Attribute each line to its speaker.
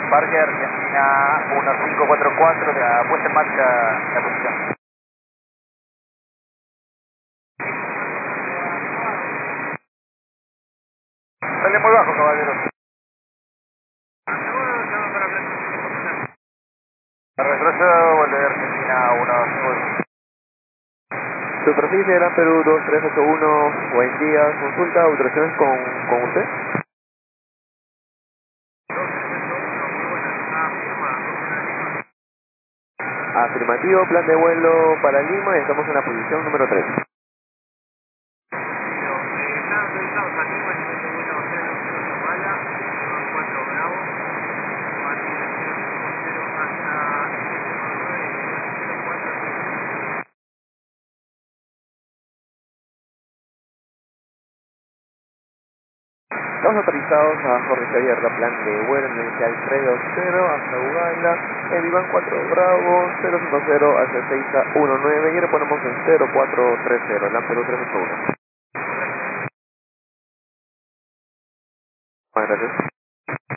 Speaker 1: Parque Argentina 1544, de la puesta en marcha la posición. Sale muy bajo, caballero. Retrocedo, vuelve de Argentina 15.
Speaker 2: Superficie Gran Perú 2381, buen día, consulta, autorizaciones con usted. Afirmativo, plan de vuelo para Lima y estamos en la posición número 3. Estamos autorizados a Jorge Abierta, plan de vuelo inicial 320 hasta Uganda, en Iván 4 Bravo 050 hacia 619 y reponemos en 0430, LAN Perú 381. Muchas gracias.